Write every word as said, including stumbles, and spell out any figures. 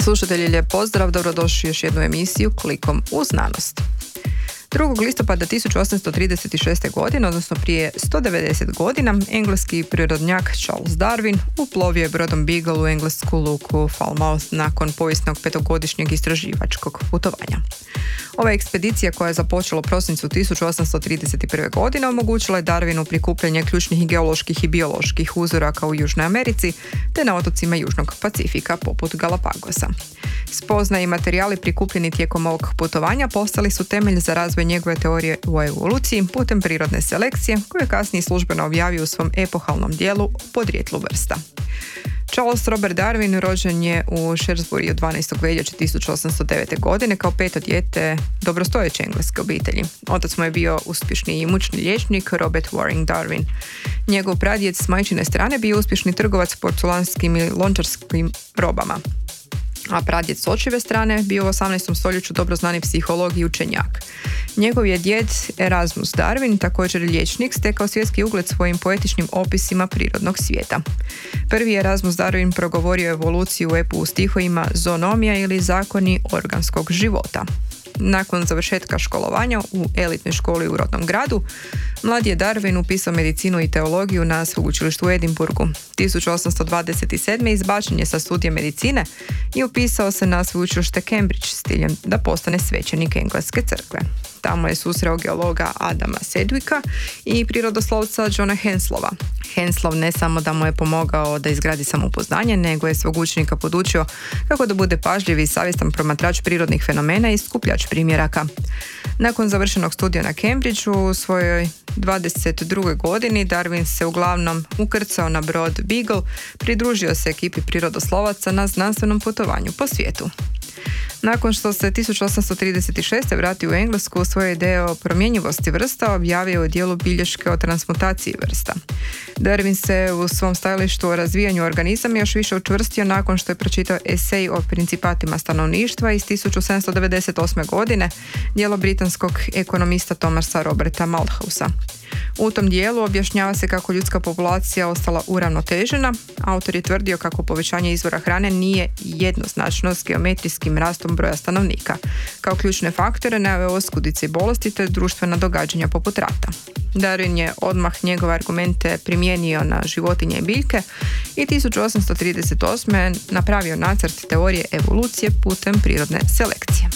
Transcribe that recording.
Slušatelji, lijep pozdrav, dobrodošli u još jednu emisiju Klikom u znanost. drugog listopada tisuću osamsto trideset šeste. godine, odnosno prije sto devedeset godina, engleski prirodnjak Charles Darwin uplovio je brodom Beagle u englesku luku Falmouth nakon povijesnog petogodišnjeg istraživačkog putovanja. Ova ekspedicija, koja je započela u prosincu tisuću osamsto trideset prve. godine, omogućila je Darwinu prikupljanje ključnih geoloških i bioloških uzoraka u Južnoj Americi te na otocima Južnog Pacifika poput Galapagosa. Spoznaje i materijali prikupljeni tijekom ovog putovanja postali su temelj za razvoj njegove teorije o evoluciji putem prirodne selekcije, koju je kasnije službeno objavio u svom epohalnom dijelu o podrijetlu vrsta. Charles Robert Darwin rođen je u Shrewsburyu dvanaestog veljače tisuću osamsto devete. godine kao peto dijete dobrostojeće engleske obitelji. Otac mu je bio uspješni i imućni liječnik Robert Waring Darwin. Njegov pradjed s majčine strane bio uspješni trgovac porculanskim i lončarskim robama, a pradjed s očeve strane bio u osamnaestom. stoljeću dobro znani psiholog i učenjak. Njegov je djed Erasmus Darwin, također liječnik, stekao svjetski ugled svojim poetičnim opisima prirodnog svijeta. Prvi Erasmus Darwin progovorio evoluciju u epu u stihovima Zoonomija ili zakoni organskog života. Nakon završetka školovanja u elitnoj školi u rodnom gradu, mladi je Darwin upisao medicinu i teologiju na sveučilištu u Edinburgu. tisuću osamsto dvadeset sedme. izbačen je sa studija medicine i upisao se na sveučilište Cambridge s ciljem da postane svećenik engleske crkve. Tamo je susreo geologa Adama Sedgwicka i prirodoslovca Johna Henslova. Henslov ne samo da mu je pomogao da izgradi samopouzdanje, nego je svog učenika podučio kako da bude pažljiv i savjestan promatrač prirodnih fenomena i skupljač primjeraka. Nakon završenog studija na Cambridgeu u svojoj dvadeset drugoj. godini Darwin se uglavnom ukrcao na brod Beagle, pridružio se ekipi prirodoslovaca na znanstvenom putovanju po svijetu. Nakon što se tisuću osamsto trideset šeste. vratio u Englesku, svoje ideje o promjenjivosti vrsta objavio u dijelu bilješke o transmutaciji vrsta. Darwin se u svom stajalištu o razvijanju organizama još više učvrstio nakon što je pročitao esej o principatima stanovništva iz tisuću sedamsto devedeset osme. godine, dijelo britanskog ekonomista Thomasa Roberta Malthusa. U tom dijelu objašnjava se kako ljudska populacija ostala uravnotežena. Autor je tvrdio kako povećanje izvora hrane nije jednoznačno s geometrijskim rastom broja stanovnika. Kao ključne faktore naveo oskudice i bolesti te društvena događanja poput rata. Darwin je odmah njegove argumente primijenio na životinje i biljke i tisuću osamsto trideset osme. napravio nacrt teorije evolucije putem prirodne selekcije.